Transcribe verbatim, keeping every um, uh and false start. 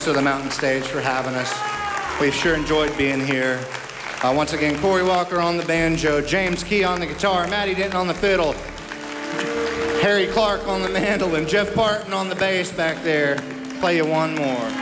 to the Mountain Stage for having us. We've sure enjoyed being here. Uh, once again, Corey Walker on the banjo, James Key on the guitar, Matty Denton on the fiddle, Harry Clark on the mandolin, Jeff Parton on the bass back there. Play you one more.